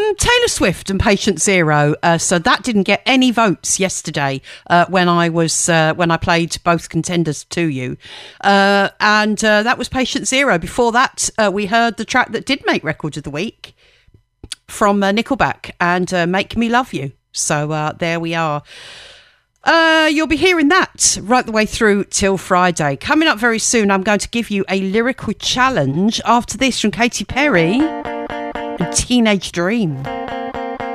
Taylor Swift and Patient Zero. So that didn't get any votes yesterday when I played both contenders to you. And that was Patient Zero. Before that, we heard the track that did make Record of the Week from Nickelback and Make Me Love You. So there we are. You'll be hearing that right the way through till Friday. Coming up very soon, I'm going to give you a lyrical challenge after this from Katy Perry and Teenage Dream.